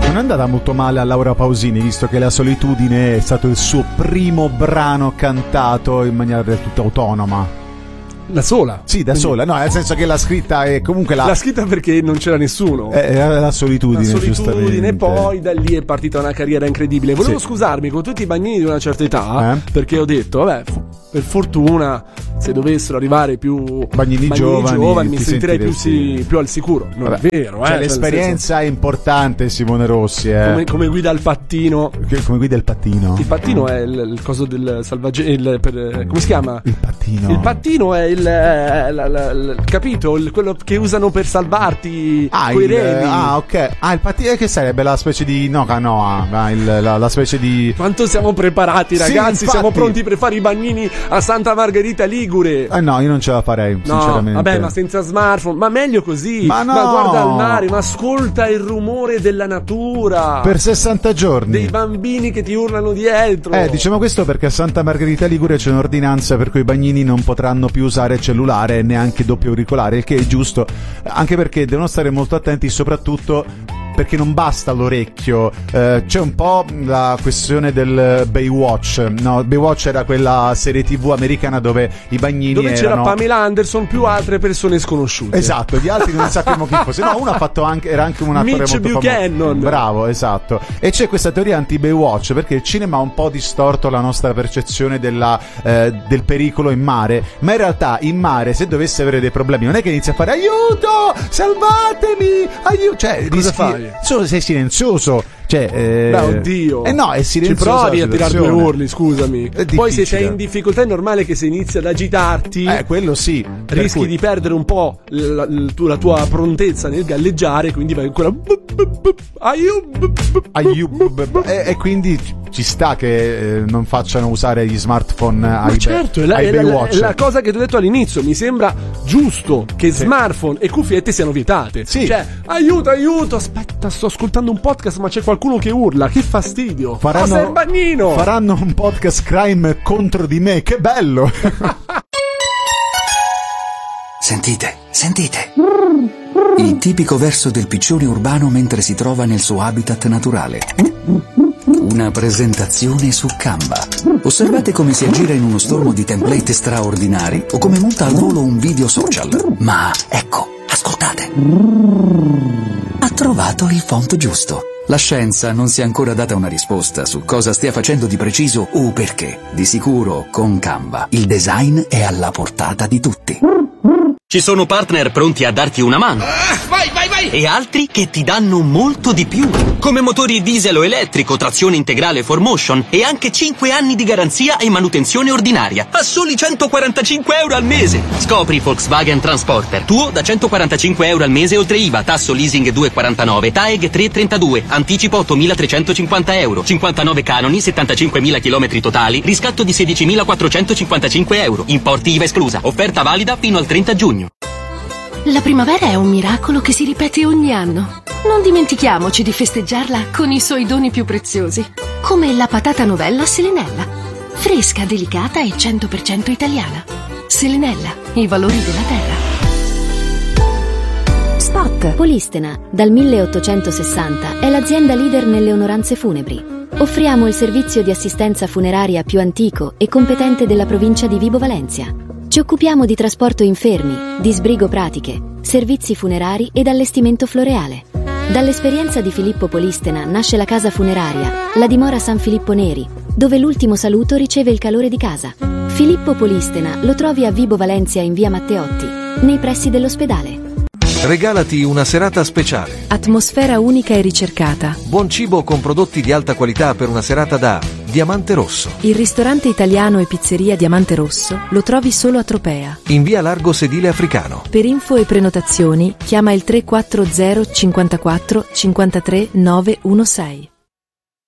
Non è andata molto male a Laura Pausini, visto che La solitudine è stato il suo primo brano cantato in maniera del tutto autonoma. Da sola? Sì, da sola, no, nel senso che la scritta è comunque la scritta perché non c'era nessuno. La solitudine, giustamente. E poi da lì è partita una carriera incredibile. Volevo scusarmi con tutti i bagnini di una certa età, perché ho detto, vabbè, per fortuna, se dovessero arrivare più bagnini giovani mi sentirei più al sicuro. Non è vero, cioè, l'esperienza è importante, Simone Rossi. Come guida il pattino. Come guida il pattino? Il pattino è il coso del salvagente. Come si chiama? Il pattino. Il pattino è capito? Quello che usano per salvarti coi remi. Ok. Il pattino che sarebbe la specie di la specie di. Quanto siamo preparati, ragazzi? Sì, siamo pronti per fare i bagnini a Santa Margherita Ligure. No, io non ce la farei, sinceramente. Vabbè, ma senza smartphone, ma meglio così. Ma no. Ma guarda il mare, ma ascolta il rumore della natura. Per 60 giorni. Dei bambini che ti urlano dietro. Diciamo questo perché a Santa Margherita Ligure c'è un'ordinanza per cui i bagnini non potranno più usare cellulare e neanche doppio auricolare, il che è giusto, anche perché devono stare molto attenti, soprattutto perché non basta l'orecchio. C'è un po' la questione del Baywatch. No, Baywatch era quella serie TV americana dove i bagnini c'era Pamela Anderson più altre persone sconosciute. Esatto, gli altri non sappiamo chi fosse. No, uno ha fatto era anche un attore Mitch molto Buchanan. famoso. Bravo, esatto. E c'è questa teoria anti-Baywatch perché il cinema ha un po' distorto la nostra percezione del pericolo in mare, ma in realtà in mare, se dovesse avere dei problemi, non è che inizia a fare aiuto, salvatemi, aiuto, cioè cosa fai? Solo sei silenzioso, cioè oddio. No, è silenzioso. Ci provi a tirare due urli, scusami. Poi se sei in difficoltà è normale che se inizi ad agitarti, quello sì, rischi di perdere un po' la tua prontezza nel galleggiare, quindi vai ancora e quindi ci sta che non facciano usare gli smartphone ai certo, Baywatch. La cosa che ti ho detto all'inizio, mi sembra giusto che smartphone e cuffiette siano vietate. Sì. Cioè, aiuto, aspetta, sto ascoltando un podcast ma c'è qualcuno che urla, che fastidio. Sei il bagnino. Faranno un podcast crime contro di me, che bello. Sentite. Il tipico verso del piccione urbano mentre si trova nel suo habitat naturale. Una presentazione su Canva. Osservate come si aggira in uno stormo di template straordinari o come monta al volo un video social. Ma ecco, ascoltate. Ha trovato il font giusto. La scienza non si è ancora data una risposta su cosa stia facendo di preciso o perché. Di sicuro, con Canva, il design è alla portata di tutti. Ci sono partner pronti a darti una mano. Vai! E altri che ti danno molto di più. Come motori diesel o elettrico, trazione integrale 4Motion e anche 5 anni di garanzia e manutenzione ordinaria. A soli 145 euro al mese. Scopri Volkswagen Transporter. Tuo da 145 euro al mese oltre IVA, tasso leasing 2,49, TAEG 3,32, anticipo 8.350 euro, 59 canoni, 75.000 km totali, riscatto di 16.455 euro, importi IVA esclusa. Offerta valida fino al 30 giugno. La primavera è un miracolo che si ripete ogni anno. Non dimentichiamoci di festeggiarla con i suoi doni più preziosi, come la patata novella Selenella. Fresca, delicata e 100% italiana. Selenella, i valori della terra. Spot Polistena, dal 1860, è l'azienda leader nelle onoranze funebri. Offriamo il servizio di assistenza funeraria più antico e competente della provincia di Vibo Valentia. Ci occupiamo di trasporto infermi, di sbrigo pratiche, servizi funerari ed allestimento floreale. Dall'esperienza di Filippo Polistena nasce la casa funeraria, la dimora San Filippo Neri, dove l'ultimo saluto riceve il calore di casa. Filippo Polistena lo trovi a Vibo Valentia in via Matteotti, nei pressi dell'ospedale. Regalati una serata speciale. Atmosfera unica e ricercata. Buon cibo con prodotti di alta qualità per una serata da Diamante Rosso. Il ristorante italiano e pizzeria Diamante Rosso lo trovi solo a Tropea. In via Largo Sedile Africano. Per info e prenotazioni chiama il 340 54 53 916.